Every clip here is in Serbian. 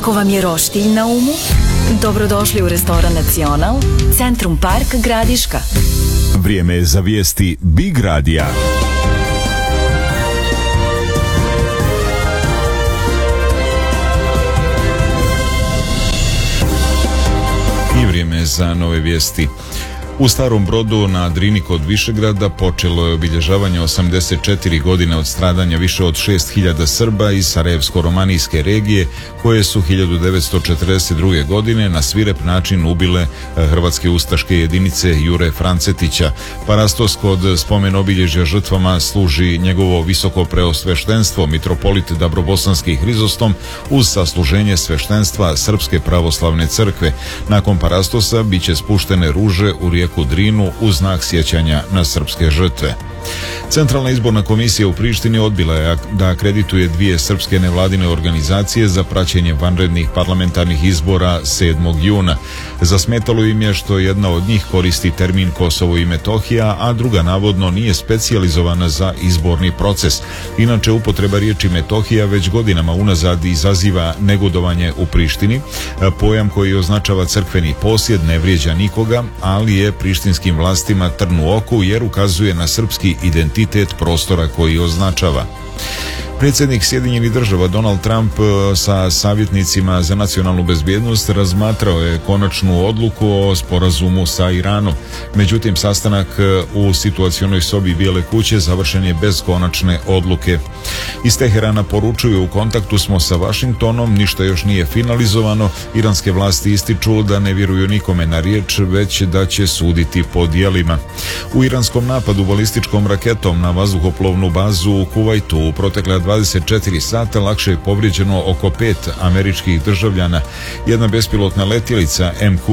Ako vam je roštilj na umu, dobrodošli u restoran Nacional, Centrum Park Gradiška. Vrijeme je za vijesti Big Radija. I vrijeme je za nove vijesti. U Starom Brodu na Drini kod Višegrada počelo je obilježavanje 84 godine od stradanja više od 6000 Srba iz Sarajevsko-romanijske regije koje su 1942. godine na svirep način ubile hrvatske ustaške jedinice Jure Francetića. Parastos kod spomen obilježja žrtvama služi njegovo visoko preosveštenstvo mitropolit Dabrobosanski Hrizostom uz sasluženje sveštenstva Srpske pravoslavne crkve. Nakon parastosa bit će spuštene ruže u rijeku Drinu u znak sjećanja na srpske žrtve. Centralna izborna komisija u Prištini odbila je da akredituje dvije srpske nevladine organizacije za praćenje vanrednih parlamentarnih izbora 7. juna. Zasmetalo im je što jedna od njih koristi termin Kosovo i Metohija, a druga navodno nije specijalizovana za izborni proces. Inače, upotreba riječi Metohija već godinama unazad izaziva negodovanje u Prištini. Pojam koji označava crkveni posjed ne vrijeđa nikoga, ali je prištinskim vlastima trn u oku jer ukazuje na srpski identitet prostora koji označava. Predsjednik Sjedinjenih Država Donald Trump sa savjetnicima za nacionalnu bezbjednost razmatrao je konačnu odluku o sporazumu sa Iranom. Međutim, sastanak u situacionoj sobi Bijele kuće završen je bez konačne odluke. Iz Teherana poručuju: u kontaktu smo sa Vašingtonom, ništa još nije finalizovano. Iranske vlasti ističu da ne vjeruju nikome na riječ, već da će suditi po djelima. U iranskom napadu balističkom raketom na vazduhoplovnu bazu u Kuvajtu u protekla 24 sata lakše je povrijeđeno oko 5 američkih državljana. Jedna bespilotna letjelica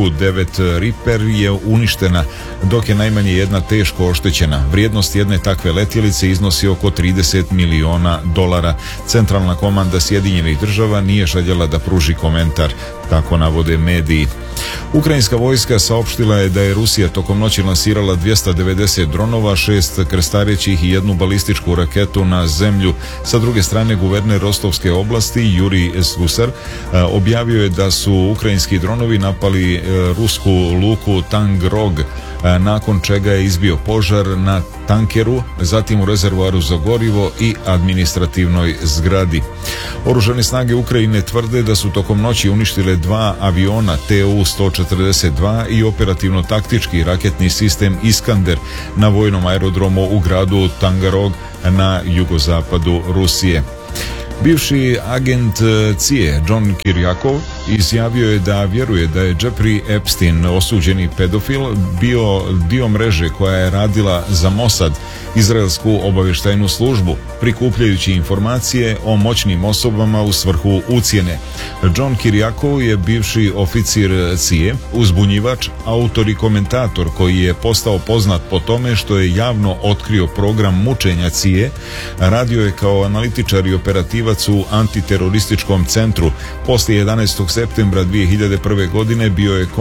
MQ-9 Reaper je uništena, dok je najmanje jedna teško oštećena. Vrijednost jedne takve letjelice iznosi oko $30 miliona. Centralna komanda Sjedinjenih Država nije željela da pruži komentar, tako navode mediji. Ukrajinska vojska saopštila je da je Rusija tokom noći lansirala 290 dronova, 6 krstarećih i jednu balističku raketu na zemlju. Sa druge strane, guverner Rostovske oblasti Jurij Slusar objavio je da su ukrajinski dronovi napali rusku luku Tangrog, nakon čega je izbio požar na tankeru, zatim u rezervoaru za gorivo i administrativnoj zgradi. Oružane snage Ukrajine tvrde da su tokom noći uništile 2 aviona Tu-142 i operativno-taktički raketni sistem Iskander na vojnom aerodromu u gradu Tangarog na jugozapadu Rusije. Bivši agent CIA John Kirjakov izjavio je da vjeruje da je Jeffrey Epstein, osuđeni pedofil, bio dio mreže koja je radila za Mossad, izraelsku obavještajnu službu, prikupljajući informacije o moćnim osobama u svrhu ucjene. John Kirjakov je bivši oficir CIA, uzbunjivač, autor i komentator koji je postao poznat po tome što je javno otkrio program mučenja CIA. Radio je kao analitičar i operativac u antiterorističkom centru. Poslije 11. septembra 2001. godine bio je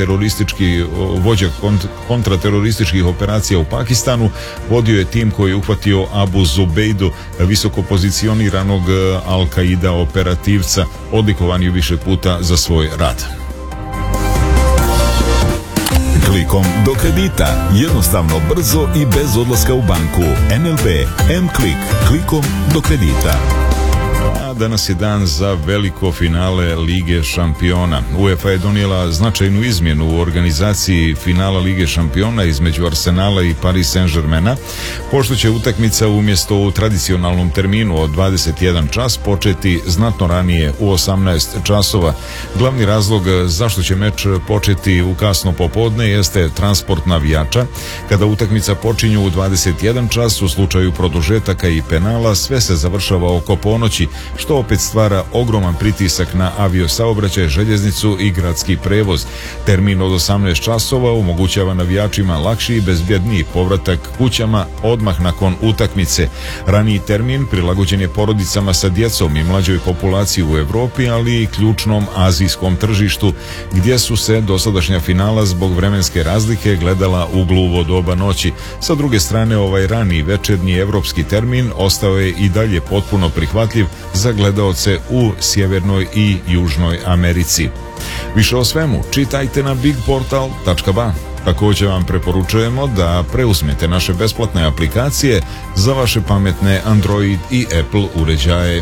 vođa kontraterorističkih operacija u Pakistanu. Vodio je tim koji je uhvatio Abu Zubeidu, visoko pozicioniranog Al-Qaida operativca. Odlikovan je više puta za svoj rad. Klikom do kredita. Jednostavno, brzo i bez odlaska u banku. NLB M-Klik. Klikom do kredita. Danas je dan za veliko finale Lige šampiona. UEFA je donijela značajnu izmjenu u organizaciji finala Lige šampiona između Arsenala i Paris Saint-Germaina, pošto će utakmica umjesto u tradicionalnom terminu od 21 čas početi znatno ranije u 18 časova. Glavni razlog zašto će meč početi u kasno popodne jeste transport navijača. Kada utakmica počinju u 21 čas, u slučaju produžetaka i penala, sve se završava oko ponoći, što opet stvara ogroman pritisak na aviosaobraćaj, željeznicu i gradski prevoz. Termin od 18 časova omogućava navijačima lakši i bezbjedniji povratak kućama odmah nakon utakmice. Raniji termin prilagođen je porodicama sa djecom i mlađoj populaciji u Europi, ali i ključnom azijskom tržištu, gdje su se dosadašnja finala zbog vremenske razlike gledala u gluvo doba noći. Sa druge strane, ovaj raniji večernji evropski termin ostao je i dalje potpuno prihvatljiv za gledaoce u Sjevernoj i Južnoj Americi. Više o svemu čitajte na bigportal.ba. Također vam preporučujemo da preuzmete naše besplatne aplikacije za vaše pametne Android i Apple uređaje.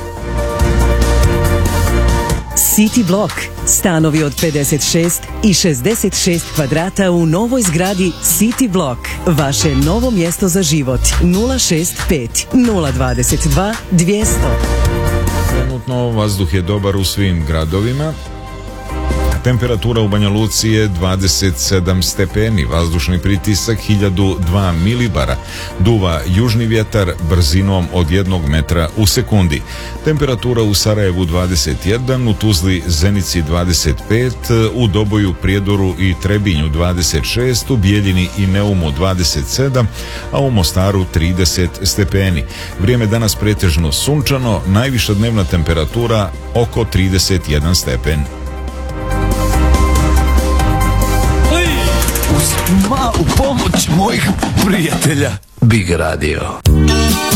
City Block. Stanovi od 56 i 66 kvadrata u novoj zgradi City Block. Vaše novo mjesto za život. 065 022 200. Trenutno vazduh je dobar u svim gradovima. Temperatura u Banja Luci je 27 stepeni, vazdušni pritisak 1002 milibara, duva južni vjetar brzinom od 1 metra u sekundi. Temperatura u Sarajevu 21, u Tuzli, Zenici 25, u Doboju, Prijedoru i Trebinju 26, u Bijeljini i Neumu 27, a u Mostaru 30 stepeni. Vrijeme danas pretežno sunčano, najviša dnevna temperatura oko 31 stepen. Malu pomoć mojih prijatelja Big Radio.